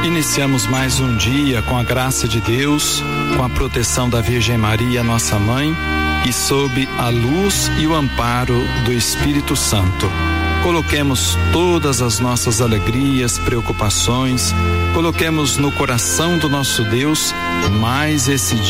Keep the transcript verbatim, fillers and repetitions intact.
Iniciamos mais um dia com a graça de Deus, com a proteção da Virgem Maria, nossa mãe, e sob a luz e o amparo do Espírito Santo. Coloquemos todas as nossas alegrias, preocupações, coloquemos no coração do nosso Deus mais esse